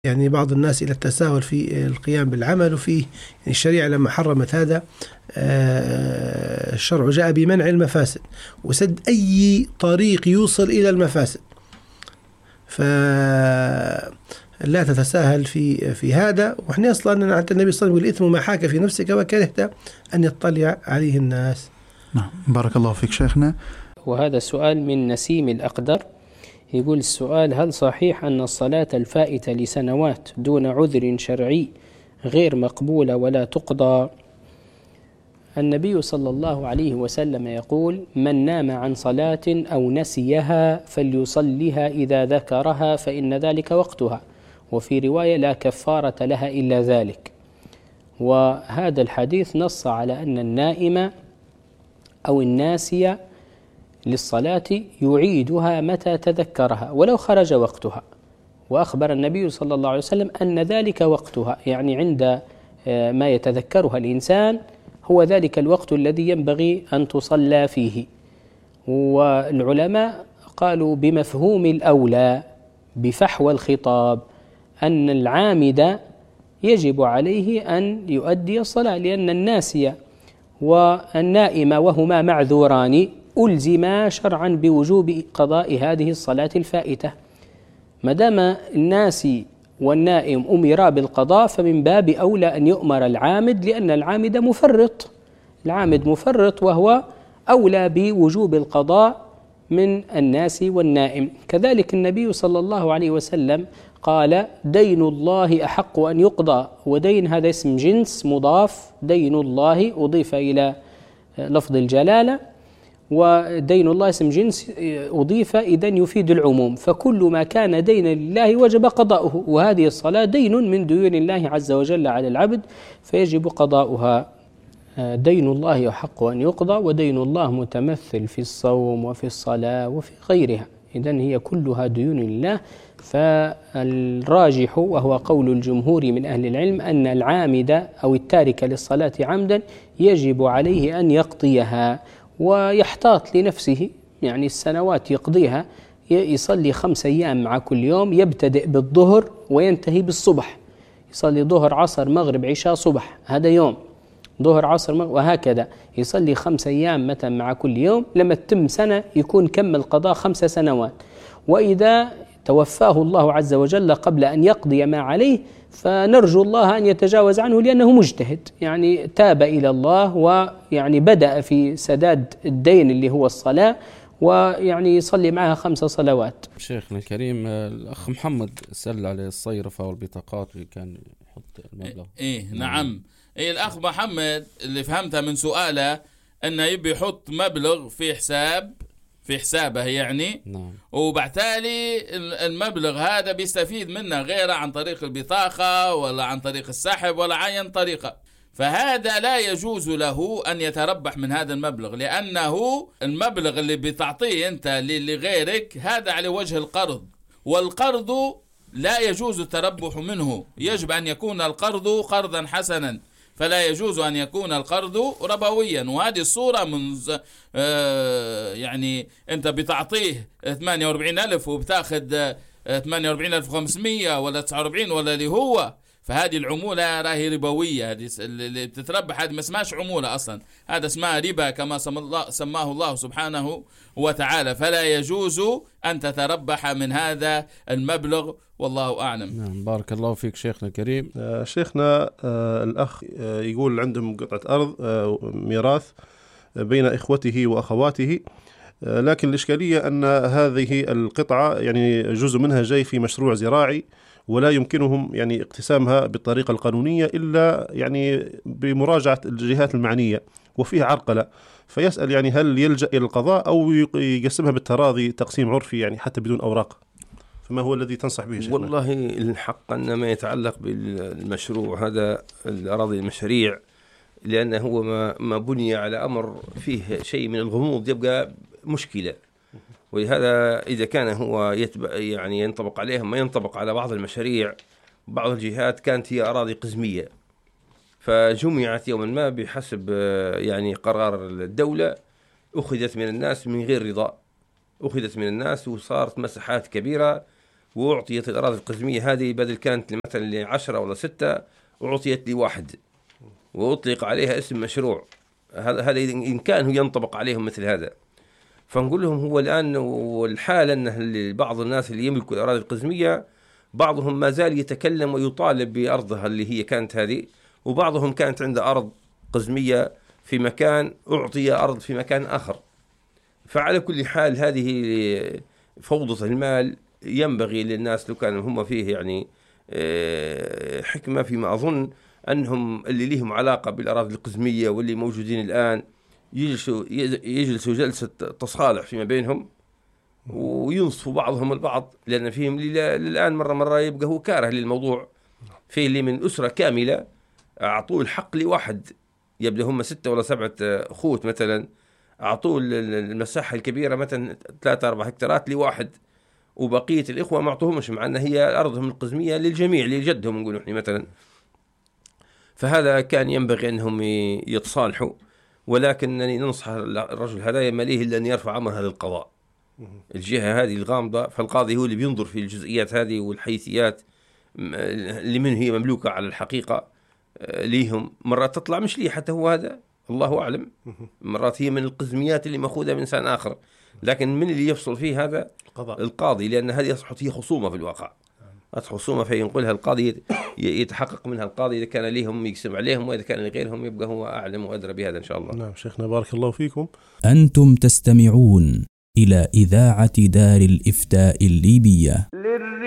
يعني بعض الناس إلى التساهل في القيام بالعمل، وفي يعني الشريعة لما حرمت هذا الشرع جاء بمنع المفاسد وسد أي طريق يوصل إلى المفاسد. فلا تتساهل في هذا. وإحنا أصلا عند النبي صلى الله عليه وسلم الإثم ما حاك في نفسك وكرهت أن يطلع عليه الناس. نعم، بارك الله فيك شيخنا. وهذا سؤال من نسيم الأقدر، يقول السؤال: هل صحيح أن الصلاة الفائتة لسنوات دون عذر شرعي غير مقبولة ولا تقضى؟ النبي صلى الله عليه وسلم يقول: من نام عن صلاة أو نسيها فليصلها إذا ذكرها فإن ذلك وقتها، وفي رواية: لا كفارة لها إلا ذلك. وهذا الحديث نص على أن النائم أو الناسي للصلاة يعيدها متى تذكرها ولو خرج وقتها. وأخبر النبي صلى الله عليه وسلم أن ذلك وقتها، يعني عند ما يتذكرها الإنسان هو ذلك الوقت الذي ينبغي أن تصلى فيه. والعلماء قالوا بمفهوم الأولى بفحوى الخطاب أن العامد يجب عليه أن يؤدي الصلاة، لأن الناسي والنائم وهما معذوران ألزما شرعا بوجوب قضاء هذه الصلاة الفائتة. مدام الناسي والنائم أمرا بالقضاء فمن باب أولى أن يؤمر العامد، لأن العامد مفرط، العامد مفرط وهو أولى بوجوب القضاء من الناس والنائم. كذلك النبي صلى الله عليه وسلم قال: دين الله أحق أن يقضى. ودين هذا اسم جنس مضاف، دين الله أضيف إلى لفظ الجلالة، ودين الله اسم جنس أضيف إذن يفيد العموم، فكل ما كان دينا لله وجب قضاؤه، وهذه الصلاة دين من ديون الله عز وجل على العبد فيجب قضاؤها. دين الله يحق أن يقضى، ودين الله متمثل في الصوم وفي الصلاة وفي غيرها، إذن هي كلها ديون الله. فالراجح وهو قول الجمهور من أهل العلم أن العامد أو التارك للصلاة عمدا يجب عليه أن يقضيها ويحتاط لنفسه، يعني السنوات يقضيها، يصلي 5 أيام مع كل يوم، يبتدئ بالظهر وينتهي بالصبح، يصلي ظهر عصر مغرب عشاء صبح، هذا يوم ظهر عصر مغرب، وهكذا يصلي 5 أيام مثلا مع كل يوم. لما تتم سنة يكون كمل قضاء 5 سنوات. وإذا توفاه الله عز وجل قبل أن يقضي ما عليه فنرجو الله أن يتجاوز عنه، لأنه مجتهد، يعني تاب إلى الله ويعني بدأ في سداد الدين اللي هو الصلاة، ويعني يصلي معها 5 صلوات. شيخنا الكريم، الأخ محمد سأل على الصيرفة والبطاقات اللي كان يحط المبلغ. نعم. الأخ محمد اللي فهمتها من سؤاله أنه يبي يحط مبلغ في حسابه يعني. نعم. وبعتالي المبلغ هذا بيستفيد منه غيره عن طريق البطاقة ولا عن طريق السحب ولا عين طريقة، فهذا لا يجوز له أن يتربح من هذا المبلغ، لأنه المبلغ اللي بتعطيه أنت لغيرك هذا على وجه القرض، والقرض لا يجوز التربح منه، يجب أن يكون القرض قرضا حسنا، فلا يجوز أن يكون القرض ربويا. وهذه الصورة من يعني أنت بتعطيه 48,000 وبتاخد 48,500 ولا 49 ولا اللي هو، فهذه العمولة راهي ربوية، هذه اللي بتتربح هذه ما اسمهاش عمولة أصلا، هذا اسمها ربا كما سماه الله سبحانه وتعالى، فلا يجوز أن تتربح من هذا المبلغ، والله أعلم. نعم، بارك الله فيك شيخنا الكريم. شيخنا الأخ يقول عندهم قطعة أرض ميراث بين إخوته وأخواته، لكن الإشكالية أن هذه القطعة يعني جزء منها جاي في مشروع زراعي، ولا يمكنهم يعني اقتسامها بالطريقة القانونية إلا يعني بمراجعة الجهات المعنية، وفيها عرقلة، فيسأل يعني هل يلجأ إلى القضاء أو يقسمها بالتراضي تقسيم عرفي يعني حتى بدون أوراق؟ فما هو الذي تنصح به شيخنا؟ والله الحق أن ما يتعلق بالمشروع هذا الأراضي المشاريع، لأنه هو ما بني على أمر فيه شيء من الغموض يبقى مشكلة، ولهذا إذا كان هو يعني ينطبق عليهم ما ينطبق على بعض المشاريع، بعض الجهات كانت هي أراضي قزمية فجمعت يوما ما بحسب يعني قرار الدولة، أخذت من الناس من غير رضا، أخذت من الناس وصارت مساحات كبيرة وأعطيت الأراضي القزمية هذه بدل كانت مثلا ل10 ولا 6 أعطيت ل1 وأطلق عليها اسم مشروع. هذا إن كان هو ينطبق عليهم مثل هذا. فنقول لهم هو الآن والحال أن بعض الناس اللي يملكوا الأراضي القزمية بعضهم ما زال يتكلم ويطالب بأرضها اللي هي كانت هذه، وبعضهم كانت عنده أرض قزمية في مكان أعطي أرض في مكان آخر. فعلى كل حال هذه فوضى المال ينبغي للناس لو كانوا هم فيه يعني حكمة، فيما أظن أنهم اللي لهم علاقة بالأراضي القزمية واللي موجودين الآن يجلسوا جلسة تصالح فيما بينهم وينصفوا بعضهم البعض، لأن فيهم الآن مرة يبقى هو كاره للموضوع. فيه اللي من أسرة كاملة أعطوه الحق لواحد، يبدأ هم 6 ولا 7 أخوت مثلا، أعطوه المساحة الكبيرة مثلا 3-4 هكتارات لواحد، وبقية الإخوة ما أعطوهمش، مع أن هي أرضهم القزمية للجميع لجدهم نقول إحنا مثلا. فهذا كان ينبغي أنهم يتصالحوا، ولكنني ننصح الرجل هذا ما ليه إلا أن يرفع أمرها للقضاء. الجهة هذه الغامضة، فالقاضي هو اللي بينظر في الجزئيات هذه والحيثيات لمن هي مملوكة على الحقيقة ليهم. مرات تطلع مش ليه حتى هو هذا، الله أعلم، مرات هي من القزميات اللي مأخوذة من إنسان آخر، لكن من اللي يفصل فيه هذا القاضي، لأن هذه أصبحت هي خصومة في الواقع، خصومة فينقلها القاضي يتحقق منها القاضي إذا كان ليهم يقسم عليهم، وإذا كان لغيرهم يبقى هو أعلم وأدرى بهذا إن شاء الله. نعم شيخنا بارك الله فيكم. أنتم تستمعون إلى إذاعة دار الإفتاء الليبية.